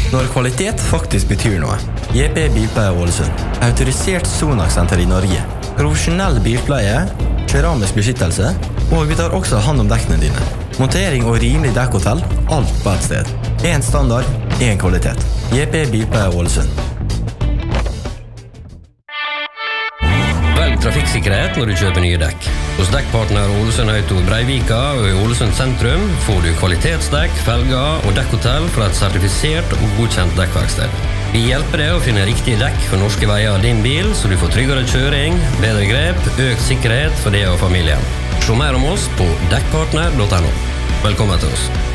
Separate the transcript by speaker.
Speaker 1: Når kvalitet faktisk betyr noe. JP Bilpleie Ålesund. Autorisert Sonax-senter i Norge. Profesjonell bilpleie, keramisk beskyttelse, og vi tar også hand om dekkene dine. Montering og rimelig dekkhotell, alt på et sted. En standard, en kvalitet. JP Bilpleie Ålesund.
Speaker 2: Velg trafikksikkerhet når du kjøper nye dekk. Hos dekkpartner Ålesund Auto Breivika og i Ålesund sentrum får du kvalitetsdekk, felger og dekkhotell fra et sertifisert og godkjent dekkverksted. Vi hjelper deg å finne riktige dekk for norske veier av din bil, så du får tryggere kjøring, bedre grep, økt sikkerhet for deg og familien. Se mer om oss på dekkpartner.no. Velkommen til oss.